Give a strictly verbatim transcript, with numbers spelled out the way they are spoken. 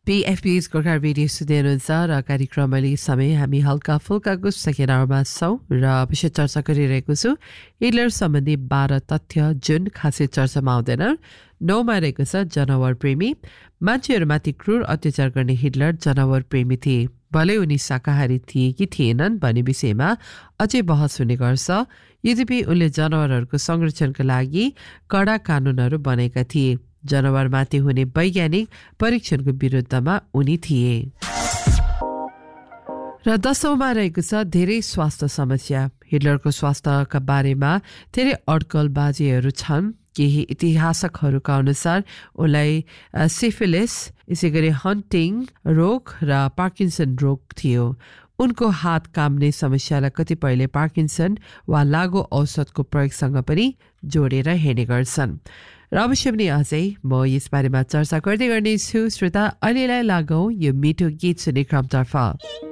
पीएफपी's Gorkha radio सुन्दै हुनुहुन्छ र कार्यक्रमले समय हामी हल्का फुल्का गुस्सकेरामा छौँ र विषय चर्चा गरिरहेको छु हिटलर सम्बन्धी बाह्र तथ्य जुन खासै चर्चामा आउँदैन। नौमा रहेको छ जनावर प्रेमी। मान्छेहरूमाथि क्रूर अत्याचार गर्ने हिटलर जनावर प्रेमी थिए। भले उनी शाकाहारी थिए कि थिएनन् भन्ने विषयमा अझै बहस हुने गर्छ। यद्यपि उनले जनावरहरूको संरक्षणका लागि कडा कानुनहरू बनाएका थिए। जनावरमाथि हुने वैज्ञानिक परीक्षणको विरुद्धमा उनी थिए। र दशौंमा रहेको छ धेरै स्वास्थ्य समस्या। हिटलरको स्वास्थ्यका बारेमा धेरै अड्कलबाजीहरू छन्। केही इतिहासकहरूका अनुसार उनलाई सिफिलिस, यसै गरी हन्टिङ रोग र पार्किन्सन रोग थियो। उनको हात काम्ने समस्यालाई कतिपयले पार्किन्सन वा लागु औषधको प्रयोगसँग पनि जोडेर हेर्ने गर्छन्। र अवश्य पनि अझै म यसबारेमा चर्चा गर्दै गर्नेछु। श्रोता, अहिलेलाई लागौँ यो मिठो गीत सुन्ने क्रमतर्फ।